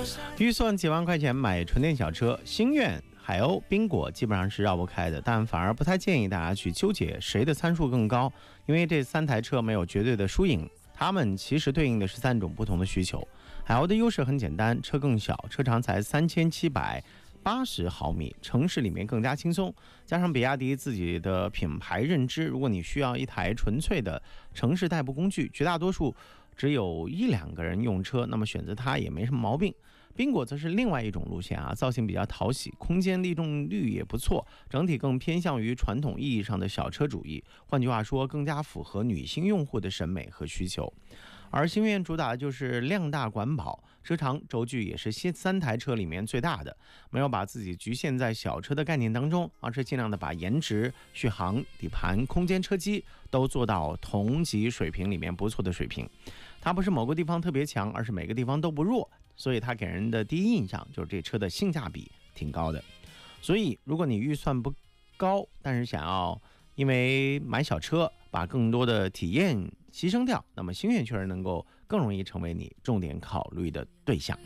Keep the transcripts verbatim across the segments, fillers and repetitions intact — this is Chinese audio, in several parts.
预算几万块钱买纯电小车，星越、海鸥、宾果基本上是绕不开的，但反而不太建议大家去纠结谁的参数更高，因为这三台车没有绝对的输赢，它们其实对应的是三种不同的需求。海鸥的优势很简单，车更小，车长才三千七百八十毫米，城市里面更加轻松，加上比亚迪自己的品牌认知，如果你需要一台纯粹的城市代步工具，绝大多数只有一两个人用车，那么选择它也没什么毛病。宾果则是另外一种路线啊，造型比较讨喜，空间利用率也不错，整体更偏向于传统意义上的小车主义，换句话说，更加符合女性用户的审美和需求。而星越主打的就是量大管饱，车长轴距也是三台车里面最大的，没有把自己局限在小车的概念当中，而是尽量的把颜值、续航、底盘、空间、车机都做到同级水平里面不错的水平。它不是某个地方特别强，而是每个地方都不弱，所以它给人的第一印象就是这车的性价比挺高的。所以如果你预算不高，但是想要因为买小车把更多的体验牺牲掉，那么星越确实能够更容易成为你重点考虑的对象。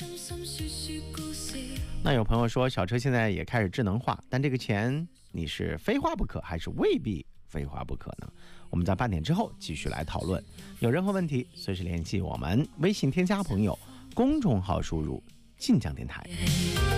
那有朋友说小车现在也开始智能化，但这个钱你是非花不可还是未必非花不可呢？我们在半点之后继续来讨论。有任何问题随时联系我们，微信添加朋友，公众号输入晋江电台。